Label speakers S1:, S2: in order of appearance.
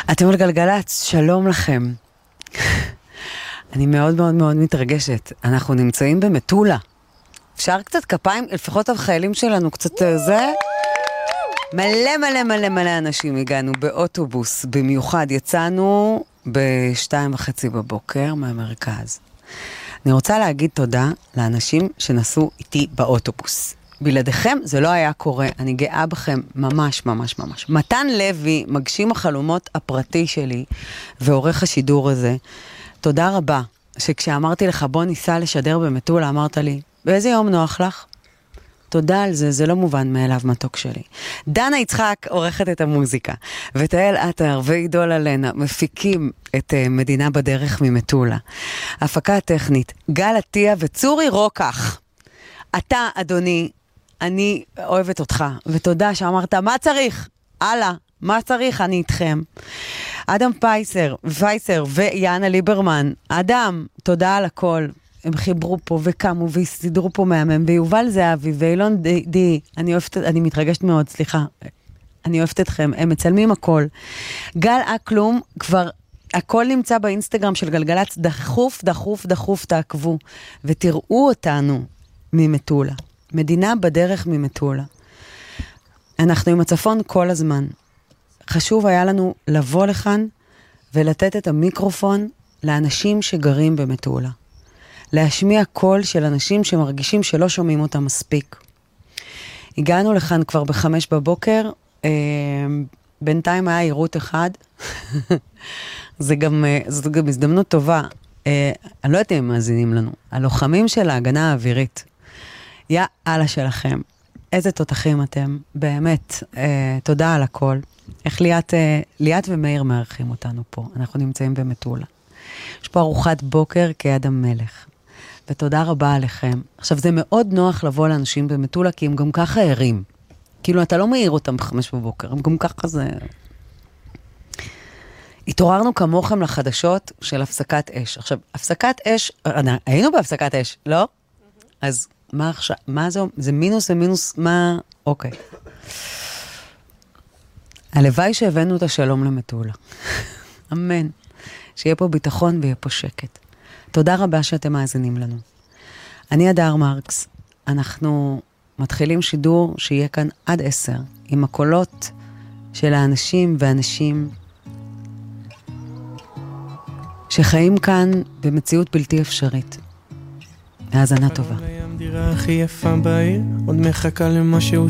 S1: אתם על גלגלצ, שלום לכם. אני מאוד מאוד מאוד מתרגשת. אנחנו נמצאים במטולה. אפשר קצת כפיים? לפחות החיילים שלנו קצת זה? מלא מלא מלא מלא אנשים הגענו באוטובוס. במיוחד יצאנו ב2:30 בבוקר מהמרכז. אני רוצה להגיד תודה לאנשים שנסעו איתי באוטובוס. בלעדיכם זה לא היה קורה, אני גאה בכם ממש ממש ממש. מתן לוי, מגשים החלומות הפרטי שלי, ועורך השידור הזה, תודה רבה, שכשאמרתי לך בוא ניסע לשדר במטולה, אמרת לי, באיזה יום נוח לך? תודה על זה, זה לא מובן מאליו מתוק שלי. דנה יצחק עורכת את המוזיקה, ותאל עטר ועידול אלנה מפיקים את מדינה בדרך ממטולה. הפקה הטכנית, גל עטיה וצורי רוקח. אתה, אדוני, אני אוהבת אותך, ותודה שאמרת, מה צריך? הלאה, מה צריך? אני איתכם. אדם פייסר ויאנה ליברמן. אדם, תודה על הכל. הם חיברו פה וקמו והסתדרו פה מהמם, ויובל זהבי ואילון די, אני מתרגשת מאוד, סליחה. אני אוהבת אתכם, הם מצלמים הכל. גל אקלום, כבר הכל נמצא באינסטגרם של גלגלצ, דחוף, דחוף, דחוף, תעקבו, ותראו אותנו ממטולה. מדינה בדרך ממטולה. אנחנו עם הצפון כל הזמן. חשוב היה לנו לבוא לכאן ולתת את המיקרופון לאנשים שגרים במטולה. להשמיע קול של אנשים שמרגישים שלא שומעים אותם מספיק. הגענו לכאן כבר ב5 בבוקר, בינתיים היה עירות אחד, זאת גם הזדמנות טובה, אני לא יודעת אם הם מאזינים לנו, הלוחמים של ההגנה האווירית, יא אללה שלכם, איזה תותחים אתם, באמת, תודה על הכל. איך ליאת ומאיר מארחים אותנו פה, אנחנו נמצאים במטולה. יש פה ארוחת בוקר כיד המלך, ותודה רבה עליכם. עכשיו זה מאוד נוח לבוא לאנשים במטולה, כי הם גם ככה ערים. כאילו אתה לא מעיר אותם ב5 בבוקר, הם גם ככה זה... התעוררנו כמוכם לחדשות של הפסקת אש. עכשיו, הפסקת אש, היינו בהפסקת אש, לא? אז מה עכשיו, מה זה? זה מינוס, מה? אוקיי. הלוואי שהבאנו את השלום למטולה. אמן. שיהיה פה ביטחון ויהיה פה שקט. תודה רבה שאתם מאזינים לנו. אני הדר מרקס. אנחנו מתחילים שידור שיהיה כאן עד 10, עם הקולות של האנשים ואנשים שחיים כאן במציאות בלתי אפשרית. האזנה טובה.
S2: דירה הכי יפה בעיר, עוד מחכה למשהו